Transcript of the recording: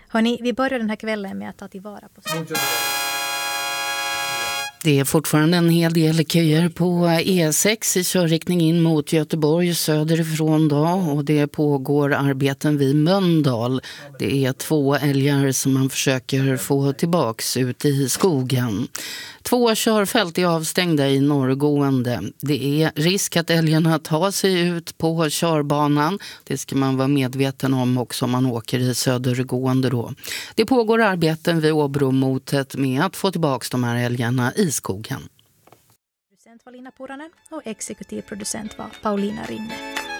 Hörrni, vi börjar den här kvällen med att ta tillvara på Det är fortfarande en hel del köer på E6 i körriktning in mot Göteborg söderifrån då, och det pågår arbeten vid Mölndal. Det är 2 älgar som man försöker få tillbaks ut i skogen. 2 körfält är avstängda i norrgående. Det är risk att älgarna tar sig ut på körbanan. Det ska man vara medveten om också om man åker i södergående då. Det pågår arbeten vid Åbromotet med att få tillbaks de här älgarna i skogen. Producent var Lina Puranen och exekutiv producent var Paulina Rinne.